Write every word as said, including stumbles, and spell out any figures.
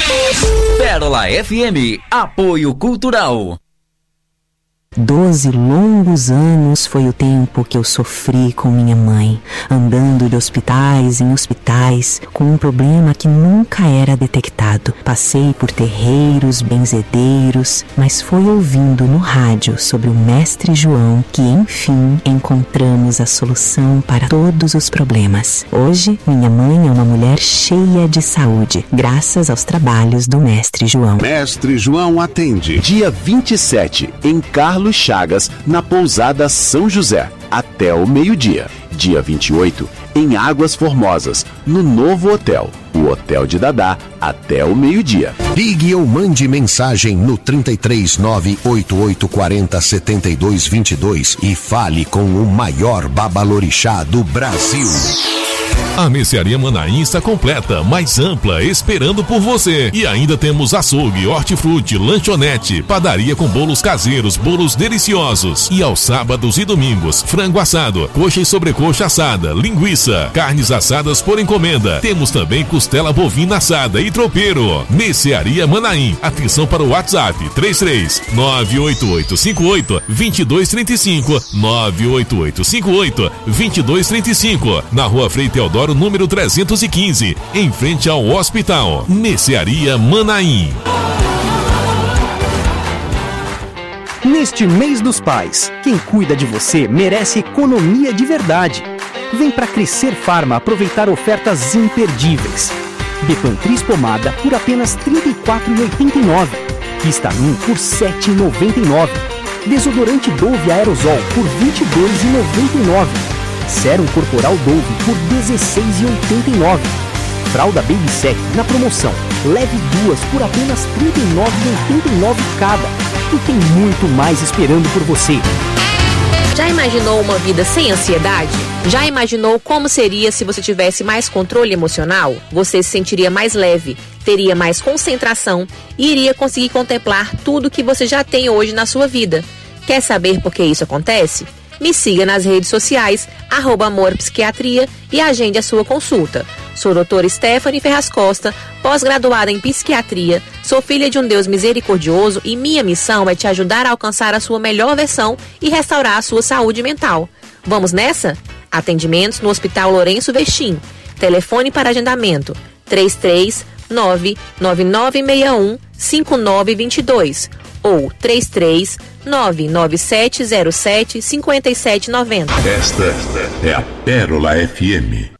Pérola F M, apoio cultural. Doze longos anos foi o tempo que eu sofri com minha mãe, andando de hospitais em hospitais, com um problema que nunca era detectado. Passei por terreiros, benzedeiros, mas foi ouvindo no rádio sobre o Mestre João que, enfim, encontramos a solução para todos os problemas. Hoje, minha mãe é uma mulher cheia de saúde, graças aos trabalhos do Mestre João. Mestre João atende dia vinte e sete, em Carlos Chagas, na Pousada São José, até o meio-dia. Dia vinte e oito, em Águas Formosas, no novo hotel, o Hotel de Dadá, até o meio-dia. Ligue ou mande mensagem no trinta e três, nove oito oito quatro zero, setenta e dois vinte e dois e fale com o maior babalorixá do Brasil. A Mercearia Manaim está completa, mais ampla, esperando por você. E ainda temos açougue, hortifruti, lanchonete, padaria com bolos caseiros, bolos deliciosos. E aos sábados e domingos, frango assado, coxa e sobrecoxa assada, linguiça, carnes assadas por encomenda. Temos também costela bovina assada e tropeiro. Mercearia Manaim. Atenção para o WhatsApp três três, nove oito oito cinco oito, dois dois três cinco, nove oito oito cinco oito, dois dois três cinco, na Rua Frei Teodoro, número trezentos e quinze, em frente ao hospital. Mercearia Manaim. Neste mês dos pais, quem cuida de você merece economia de verdade. Vem para Crescer Farma aproveitar ofertas imperdíveis. Bepantris pomada por apenas trinta e quatro reais e oitenta e nove centavos. Histamin por sete reais e noventa e nove centavos. Desodorante Dove Aerosol por vinte e dois reais e noventa e nove centavos. Sérum corporal Dove por dezesseis reais e oitenta e nove centavos. Fralda Baby Sec na promoção. Leve duas por apenas trinta e nove reais e oitenta e nove centavos cada. E tem muito mais esperando por você. Já imaginou uma vida sem ansiedade? Já imaginou como seria se você tivesse mais controle emocional? Você se sentiria mais leve, teria mais concentração e iria conseguir contemplar tudo que você já tem hoje na sua vida. Quer saber por que isso acontece? Me siga nas redes sociais, arroba Amor Psiquiatria, e agende a sua consulta. Sou doutora Stephanie Ferraz Costa, pós-graduada em Psiquiatria, sou filha de um Deus misericordioso e minha missão é te ajudar a alcançar a sua melhor versão e restaurar a sua saúde mental. Vamos nessa? Atendimentos no Hospital Lourenço Vestim. Telefone para agendamento três três nove nove nove seis um cinco nove dois dois ou três três nove nove sete zero sete cinco sete nove zero. Esta é a Pérola F M.